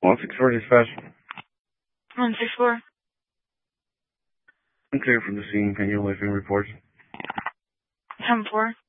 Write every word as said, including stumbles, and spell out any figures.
one six four dispatch. one six four. I'm clear from the scene. Can you live in report? ten four.